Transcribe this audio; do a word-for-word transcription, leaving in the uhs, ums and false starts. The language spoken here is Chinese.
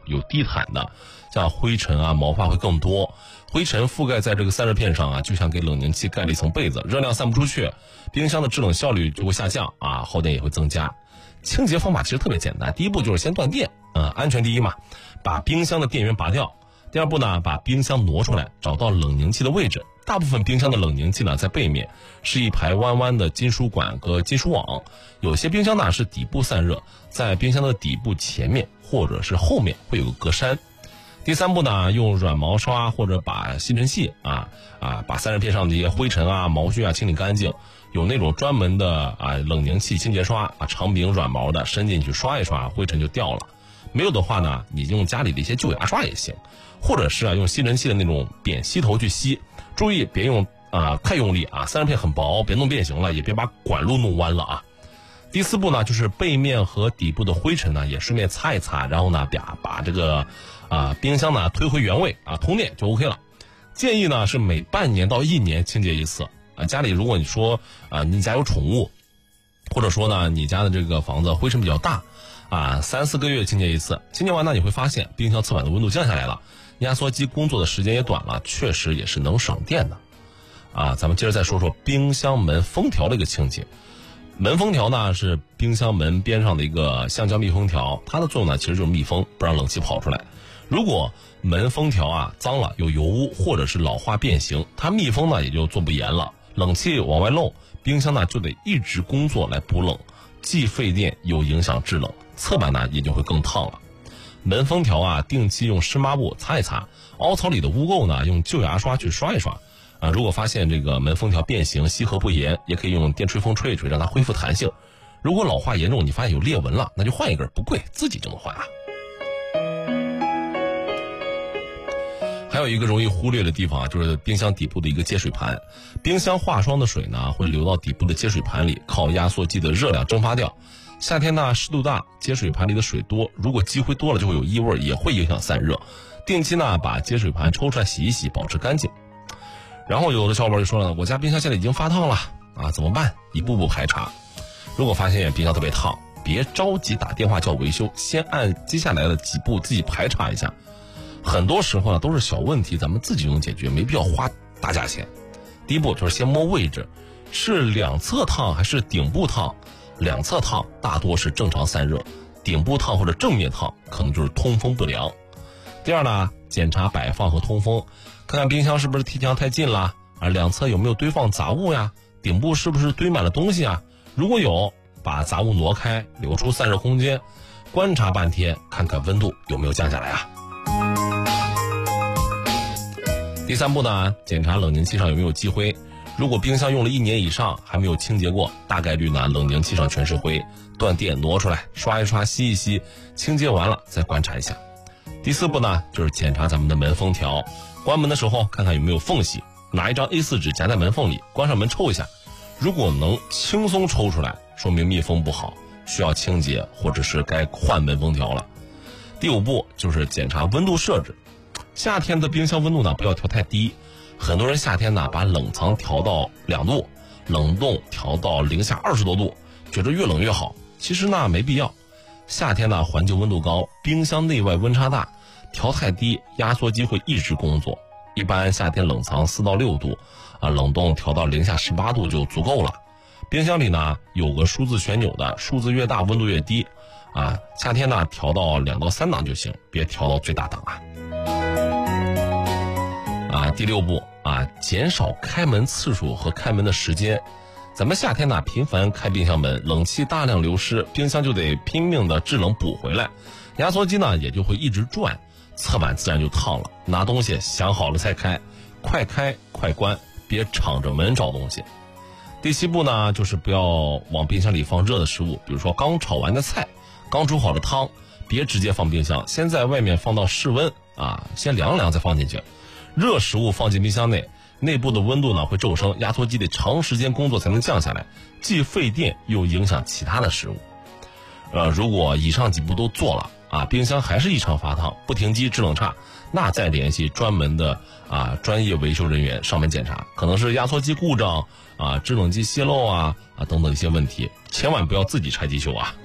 有地毯的，像灰尘啊、毛发会更多。灰尘覆盖在这个散热片上啊，就像给冷凝器盖了一层被子，热量散不出去，冰箱的制冷效率就会下降啊，耗电也会增加。清洁方法其实特别简单，第一步就是先断电，嗯，安全第一嘛，把冰箱的电源拔掉。第二步呢，把冰箱挪出来，找到冷凝器的位置。大部分冰箱的冷凝器呢在背面，是一排弯弯的金属管和金属网。有些冰箱呢是底部散热，在冰箱的底部前面或者是后面会有个格栅。第三步呢，用软毛刷或者把吸尘器啊啊把散热片上的一些灰尘啊、毛絮啊清理干净。有那种专门的啊冷凝器清洁刷啊，长柄软毛的，伸进去刷一刷，灰尘就掉了。没有的话呢，你用家里的一些旧牙刷也行，或者是啊用吸尘器的那种扁吸头去吸。注意别用啊、呃、太用力啊，散热片很薄，别弄变形了，也别把管路弄弯了啊。第四步呢，就是背面和底部的灰尘呢也顺便擦一擦，然后呢把把这个啊、呃、冰箱呢推回原位啊，通电就 OK 了。建议呢是每半年到一年清洁一次啊。家里如果你说啊、呃、你家有宠物，或者说呢你家的这个房子灰尘比较大啊，三四个月清洁一次，清洁完呢你会发现冰箱侧板的温度降下来了，压缩机工作的时间也短了，确实也是能省电的啊。咱们接着再说说冰箱门封条的一个清洁。门封条呢是冰箱门边上的一个橡胶密封条，它的作用呢其实就是密封，不让冷气跑出来。如果门封条啊脏了，有油污或者是老化变形，它密封呢也就做不严了，冷气往外漏，冰箱呢就得一直工作来补冷，既费电又影响制冷，侧板呢也就会更烫了。门封条啊定期用湿抹布擦一擦，凹槽里的污垢呢用旧牙刷去刷一刷啊。如果发现这个门封条变形吸合不严，也可以用电吹风吹一吹，让它恢复弹性。如果老化严重，你发现有裂纹了，那就换一根，不贵，自己就能换啊。还有一个容易忽略的地方啊，就是冰箱底部的一个接水盘。冰箱化霜的水呢会流到底部的接水盘里，靠压缩机的热量蒸发掉。夏天呢湿度大，接水盘里的水多，如果积灰多了就会有异味，也会影响散热。定期呢把接水盘抽出来洗一洗，保持干净。然后有的小伙伴就说了，我家冰箱现在已经发烫了啊，怎么办？一步步排查。如果发现冰箱特别烫，别着急打电话叫维修，先按接下来的几步自己排查一下。很多时候呢都是小问题，咱们自己就能解决，没必要花大价钱。第一步就是先摸位置，是两侧烫还是顶部烫？两侧烫大多是正常散热，顶部烫或者正面烫可能就是通风不良。第二呢，检查摆放和通风，看看冰箱是不是贴墙太近了啊，两侧有没有堆放杂物呀，顶部是不是堆满了东西啊？如果有，把杂物挪开，留出散热空间，观察半天，看看温度有没有降下来啊。第三步呢，检查冷凝器上有没有积灰。如果冰箱用了一年以上还没有清洁过，大概率呢冷凝器上全是灰，断电挪出来刷一刷吸一吸，清洁完了再观察一下。第四步呢就是检查咱们的门封条，关门的时候看看有没有缝隙，拿一张 A 四 纸夹在门缝里，关上门抽一下，如果能轻松抽出来，说明密封不好，需要清洁或者是该换门封条了。第五步就是检查温度设置。夏天的冰箱温度呢不要调太低，很多人夏天呢把冷藏调到两度，冷冻调到零下二十多度，觉得越冷越好。其实呢没必要，夏天呢环境温度高，冰箱内外温差大，调太低压缩机会一直工作。一般夏天冷藏四到六度啊，冷冻调到零下十八度就足够了。冰箱里呢有个数字旋钮的，数字越大温度越低啊，夏天呢调到两到三档就行，别调到最大档啊。啊，第六步啊，减少开门次数和开门的时间。咱们夏天呢频繁开冰箱门，冷气大量流失，冰箱就得拼命的制冷补回来，压缩机呢也就会一直转，侧板自然就烫了。拿东西想好了再开，快开快关，别敞着门找东西。第七步呢，就是不要往冰箱里放热的食物，比如说刚炒完的菜，刚煮好的汤，别直接放冰箱，先在外面放到室温啊，先凉凉再放进去。热食物放进冰箱内，内部的温度呢会骤升，压缩机得长时间工作才能降下来，既费电又影响其他的食物。呃，如果以上几步都做了啊，冰箱还是异常发烫，不停机制冷差，那再联系专门的啊专业维修人员上门检查，可能是压缩机故障啊、制冷机泄漏啊啊等等一些问题，千万不要自己拆机修啊。